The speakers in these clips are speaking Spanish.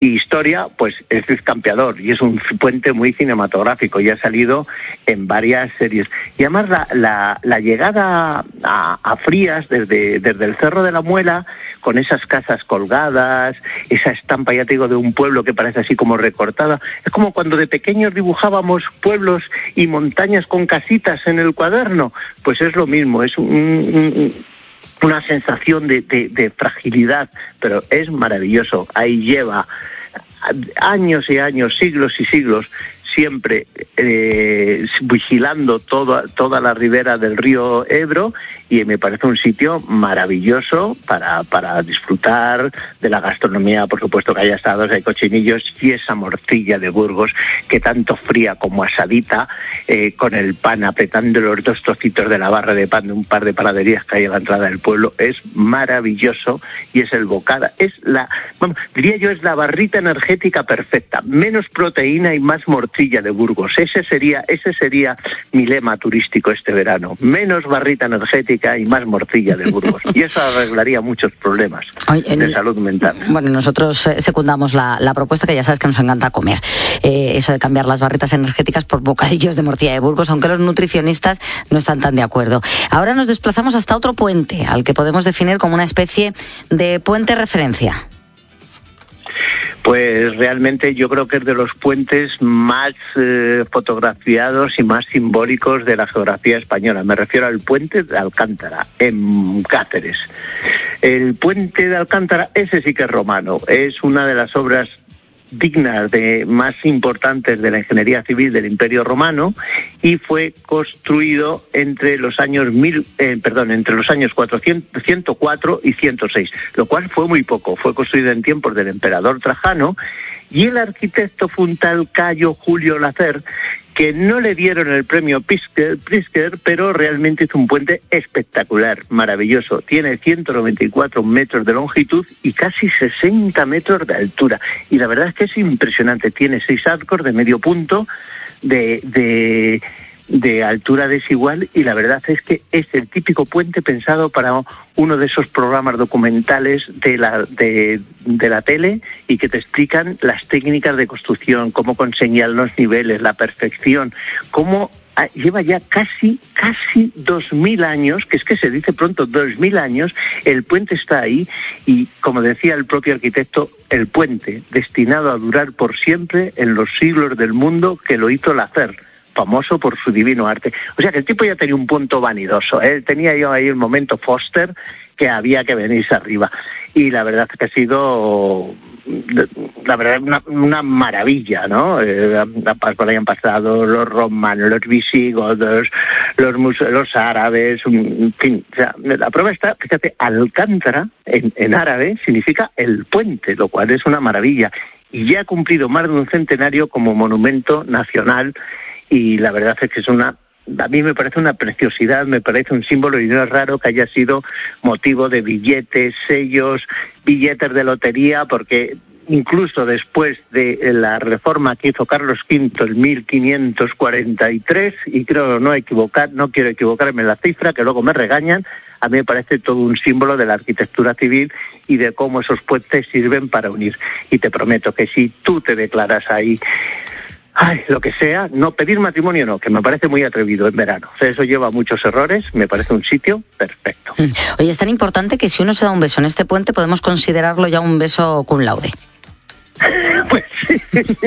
Y historia, pues es Campeador y es un puente muy cinematográfico y ha salido en varias series. Y además la llegada a Frías desde el Cerro de la Muela, con esas casas colgadas, esa estampa, ya te digo, de un pueblo que parece así como recortada. Es como cuando de pequeños dibujábamos pueblos y montañas con casitas en el cuaderno. Pues es lo mismo, es una sensación de fragilidad, pero es maravilloso. Ahí lleva años y años, siglos y siglos, siempre vigilando toda la ribera del río Ebro, y me parece un sitio maravilloso para disfrutar de la gastronomía, por supuesto que hay asados, hay cochinillos y esa morcilla de Burgos que tanto fría como asadita, con el pan, apretando los dos trocitos de la barra de pan de un par de panaderías que hay a la entrada del pueblo, es maravilloso. Y es el bocata, diría yo, es la barrita energética perfecta, menos proteína y más morcilla de Burgos. Ese sería mi lema turístico este verano: menos barrita energética y más morcilla de Burgos. Y eso arreglaría muchos problemas de salud mental. Bueno, nosotros secundamos la propuesta, que ya sabes que nos encanta comer. Eso de cambiar las barritas energéticas por bocadillos de morcilla de Burgos, aunque los nutricionistas no están tan de acuerdo. Ahora nos desplazamos hasta otro puente, al que podemos definir como una especie de puente referencia. Pues realmente yo creo que es de los puentes más fotografiados y más simbólicos de la geografía española. Me refiero al puente de Alcántara, en Cáceres. El puente de Alcántara, ese sí que es romano, es una de las obras dignas más importantes de la ingeniería civil del Imperio Romano, y fue construido entre los años 104 y 106, lo cual fue muy poco. Fue construido en tiempos del emperador Trajano, y el arquitecto fue un tal Cayo Julio Lacer, que no le dieron el premio Pritzker, pero realmente es un puente espectacular, maravilloso. Tiene 194 metros de longitud y casi 60 metros de altura. Y la verdad es que es impresionante. Tiene 6 arcos de medio punto de altura desigual, y la verdad es que es el típico puente pensado para uno de esos programas documentales de la tele, y que te explican las técnicas de construcción, cómo conseguían los niveles, la perfección, cómo lleva ya casi 2000 años, que es que se dice pronto, 2000 años, el puente está ahí, y como decía el propio arquitecto, el puente destinado a durar por siempre en los siglos del mundo que lo hizo Lacer, famoso por su divino arte. O sea que el tipo ya tenía un punto vanidoso, ¿eh? Tenía yo ahí el momento Foster, que había que venirse arriba. Y la verdad es que ha sido, la verdad, una maravilla, ¿no? Por ahí han pasado los romanos, los visigodos, los árabes, en fin. O sea, la prueba está, fíjate, Alcántara en árabe significa el puente, lo cual es una maravilla. Y ya ha cumplido más de un centenario como monumento nacional. Y la verdad es que a mí me parece una preciosidad, me parece un símbolo, y no es raro que haya sido motivo de billetes, sellos, billetes de lotería, porque incluso después de la reforma que hizo Carlos V en 1543, y creo no quiero equivocarme en la cifra, que luego me regañan, a mí me parece todo un símbolo de la arquitectura civil y de cómo esos puentes sirven para unir. Y te prometo que si tú te declaras ahí, lo que sea, no pedir matrimonio, no, que me parece muy atrevido en verano. O sea, eso lleva muchos errores, me parece un sitio perfecto. Oye, es tan importante que si uno se da un beso en este puente, podemos considerarlo ya un beso cum laude. Pues sí.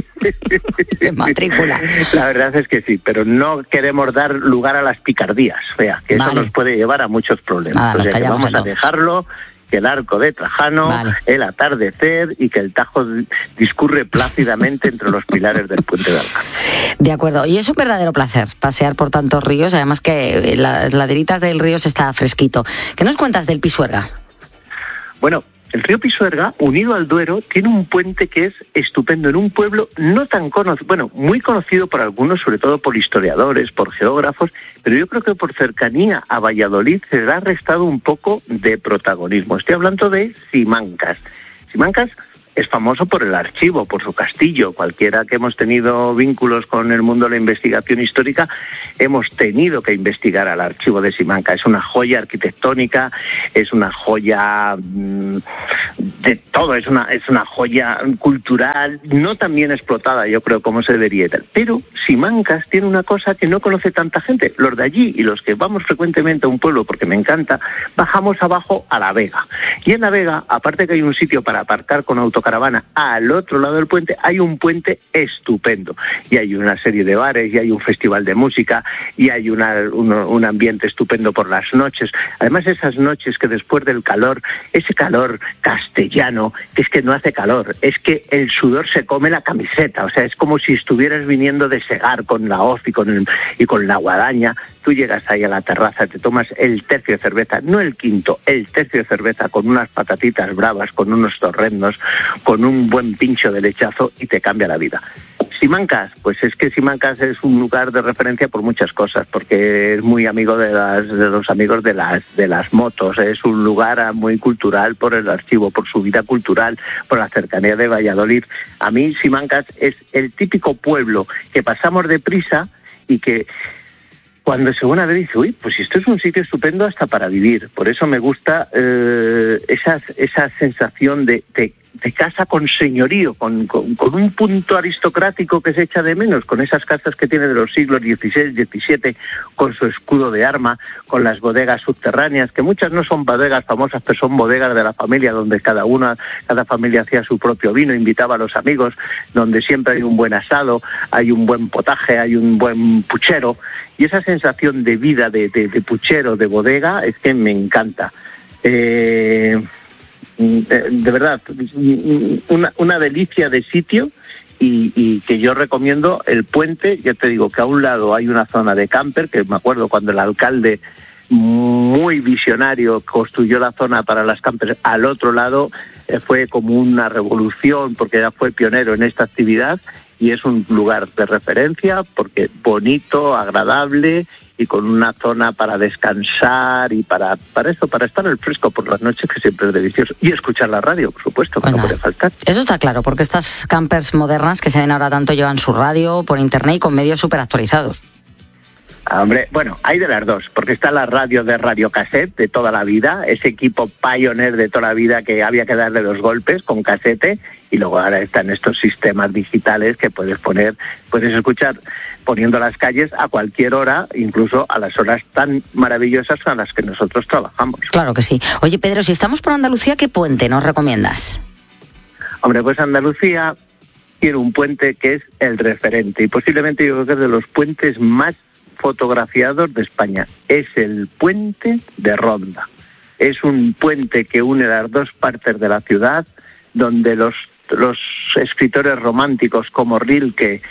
De matrícula. La verdad es que sí, pero no queremos dar lugar a las picardías, que eso nos puede llevar a muchos problemas. O sea, que vamos a dejarlo, que el arco de Trajano, el atardecer, y que el Tajo discurre plácidamente entre los pilares del puente de Alcántara. De acuerdo, y es un verdadero placer pasear por tantos ríos, además que las laderitas del río se está fresquito. ¿Qué nos cuentas del Pisuerga? Bueno, el río Pisuerga, unido al Duero, tiene un puente que es estupendo, en un pueblo no tan conocido, bueno, muy conocido por algunos, sobre todo por historiadores, por geógrafos, pero yo creo que por cercanía a Valladolid se le ha restado un poco de protagonismo. Estoy hablando de Simancas. Simancas es famoso por el archivo, por su castillo. Cualquiera que hemos tenido vínculos con el mundo de la investigación histórica, hemos tenido que investigar al archivo de Simancas. Es una joya arquitectónica, es una joya de todo, es una joya cultural, no tan bien explotada, yo creo, como se debería. Pero Simancas tiene una cosa que no conoce tanta gente. Los de allí y los que vamos frecuentemente a un pueblo, porque me encanta, bajamos abajo a La Vega. Y en La Vega, aparte que hay un sitio para aparcar con autocaravana al otro lado del puente, hay un puente estupendo. Y hay una serie de bares, y hay un festival de música, y hay un ambiente estupendo por las noches. Además, esas noches que después del calor, ese calor castellano, que es que no hace calor, es que el sudor se come la camiseta. O sea, es como si estuvieras viniendo de Segar con la hoz y con la guadaña. Tú llegas ahí a la terraza, te tomas el tercio de cerveza, no el quinto, el tercio de cerveza, con unas patatitas bravas, con unos torrendos, con un buen pincho de lechazo, y te cambia la vida. Simancas, pues es que Simancas es un lugar de referencia por muchas cosas, porque es muy amigo de los amigos de las motos, es un lugar muy cultural por el archivo, por su vida cultural, por la cercanía de Valladolid. A mí Simancas es el típico pueblo que pasamos deprisa y que cuando se una vez dice, uy, pues esto es un sitio estupendo hasta para vivir. Por eso me gusta esa sensación de casa con señorío, con un punto aristocrático que se echa de menos, con esas casas que tiene de los siglos XVI, XVII, con su escudo de arma, con las bodegas subterráneas, que muchas no son bodegas famosas, pero son bodegas de la familia, donde cada familia hacía su propio vino, invitaba a los amigos, donde siempre hay un buen asado, hay un buen potaje, hay un buen puchero, y esa sensación de vida, de puchero, de bodega, es que me encanta. De verdad, una delicia de sitio, y que yo recomiendo el puente. Ya te digo que a un lado hay una zona de camper, que me acuerdo cuando el alcalde, muy visionario, construyó la zona para las campers. Al otro lado fue como una revolución, porque ya fue pionero en esta actividad, y es un lugar de referencia porque bonito, agradable, y con una zona para descansar y para estar al fresco por las noches, que siempre es delicioso. Y escuchar la radio, por supuesto, que no puede faltar. Eso está claro, porque estas campers modernas que se ven ahora tanto llevan su radio por internet y con medios súper actualizados. Hombre, bueno, hay de las dos, porque está la radio de radiocassette de toda la vida, ese equipo Pioneer de toda la vida que había que darle 2 golpes con casete, y luego ahora están estos sistemas digitales que puedes escuchar poniendo las calles a cualquier hora, incluso a las horas tan maravillosas a las que nosotros trabajamos. Claro que sí. Oye, Pedro, si estamos por Andalucía, ¿qué puente nos recomiendas? Hombre, pues Andalucía tiene un puente que es el referente, y posiblemente yo creo que es de los puentes más fotografiados de España. Es el puente de Ronda. Es un puente que une las dos partes de la ciudad, donde los escritores románticos como Rilke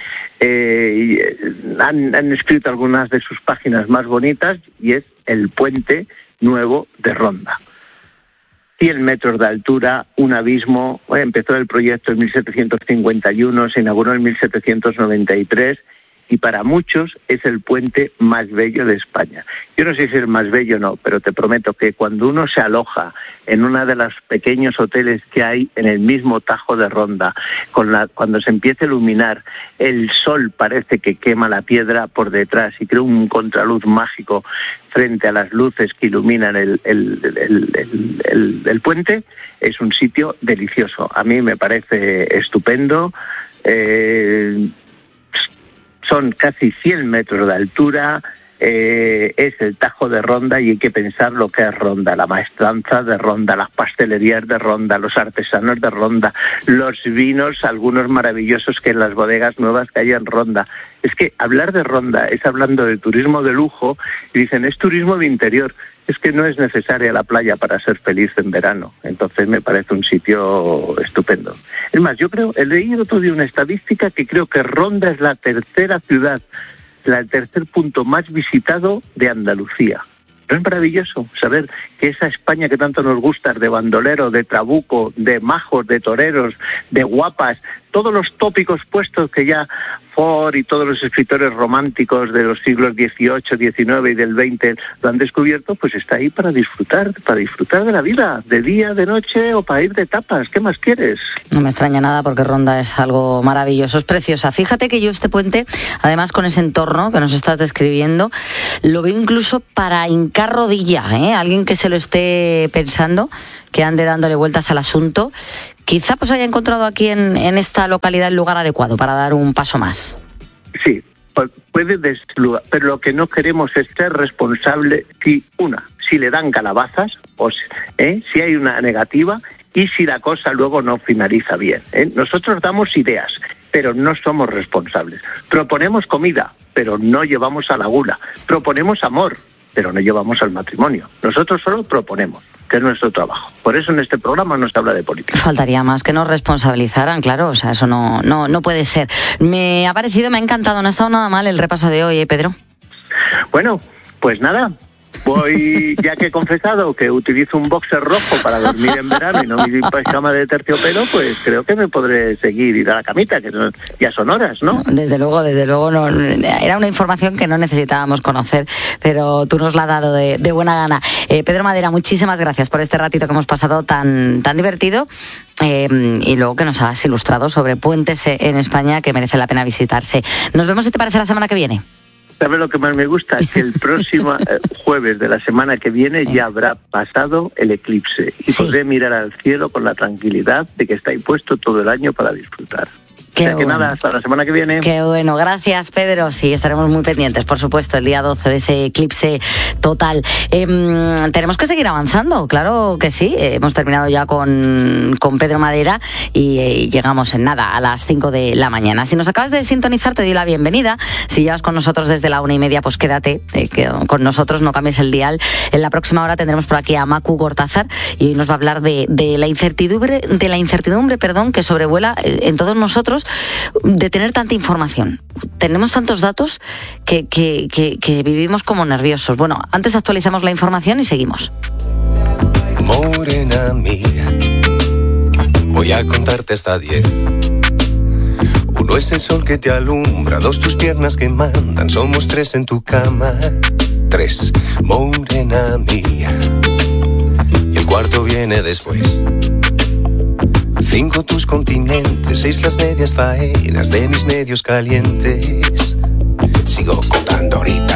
han escrito algunas de sus páginas más bonitas, y es el puente nuevo de Ronda. 100 metros de altura, un abismo. Empezó el proyecto en 1751, se inauguró en 1793, y para muchos es el puente más bello de España. Yo no sé si es el más bello o no, pero te prometo que cuando uno se aloja en uno de los pequeños hoteles que hay en el mismo Tajo de Ronda, cuando se empieza a iluminar, el sol parece que quema la piedra por detrás y crea un contraluz mágico frente a las luces que iluminan el puente. Es un sitio delicioso. A mí me parece estupendo. Son casi 100 metros de altura, es el Tajo de Ronda, y hay que pensar lo que es Ronda, la maestranza de Ronda, las pastelerías de Ronda, los artesanos de Ronda, los vinos, algunos maravillosos que en las bodegas nuevas que hay en Ronda. Es que hablar de Ronda es hablando de turismo de lujo, y dicen, es turismo de interior. Es que no es necesaria la playa para ser feliz en verano. Entonces me parece un sitio estupendo. Es más, yo creo, he leído otro día una estadística que creo que Ronda es la tercera ciudad, el tercer punto más visitado de Andalucía. ¿No es maravilloso saber que esa España que tanto nos gusta, de bandolero, de trabuco, de majos, de toreros, de guapas, todos los tópicos puestos que ya Ford y todos los escritores románticos de los siglos XVIII, XIX y del XX lo han descubierto, pues está ahí para disfrutar de la vida, de día, de noche o para ir de tapas. ¿Qué más quieres? No me extraña nada porque Ronda es algo maravilloso, es preciosa. Fíjate que yo este puente, además con ese entorno que nos estás describiendo, lo veo incluso para hincar rodilla, alguien que se lo esté pensando, que ande dándole vueltas al asunto, quizá pues haya encontrado aquí en esta localidad el lugar adecuado para dar un paso más. Sí, puede deslugar, pero lo que no queremos es ser responsable si le dan calabazas, o si hay una negativa y si la cosa luego no finaliza bien. Nosotros damos ideas, pero no somos responsables. Proponemos comida, pero no llevamos a la gula. Proponemos amor, pero no llevamos al matrimonio. Nosotros solo proponemos, que es nuestro trabajo. Por eso en este programa no se habla de política. Faltaría más que nos responsabilizaran, claro, o sea, eso no puede ser. Me ha encantado, no ha estado nada mal el repaso de hoy, Pedro. Bueno, pues nada. Voy, ya que he confesado que utilizo un boxer rojo para dormir en verano y no mi pijama de terciopelo, pues creo que me podré seguir ir a la camita, que ya son horas, ¿no? Desde luego, no, era una información que no necesitábamos conocer, pero tú nos la has dado de buena gana. Pedro Madera, muchísimas gracias por este ratito que hemos pasado tan divertido. Y luego que nos has ilustrado sobre puentes en España que merece la pena visitarse. Nos vemos, si te parece, la semana que viene. ¿Sabes lo que más me gusta? Que el próximo jueves de la semana que viene ya habrá pasado el eclipse y podré mirar al cielo con la tranquilidad de que está ahí puesto todo el año para disfrutar. Nada, hasta la semana que viene. Qué bueno, gracias Pedro. Sí, estaremos muy pendientes, por supuesto, el día 12 de ese eclipse total. Tenemos que seguir avanzando, claro que sí. Hemos terminado ya con Pedro Madera y llegamos en nada a las 5 de la mañana. Si nos acabas de sintonizar, te doy la bienvenida. Si llevas con nosotros desde la 1:30, pues quédate con nosotros, no cambies el dial. En la próxima hora tendremos por aquí a Macu Gortázar y hoy nos va a hablar de la incertidumbre, que sobrevuela en todos nosotros, de tener tanta información. Tenemos tantos datos que vivimos como nerviosos. Bueno, antes actualizamos la información y seguimos. Morena mía, voy a contarte hasta 10. 1 es el sol que te alumbra, 2 tus piernas que mandan, somos 3 en tu cama. 3, morena mía, y el cuarto viene después. 5 tus continentes, 6 las medias faenas de mis medios calientes. Sigo contando ahorita.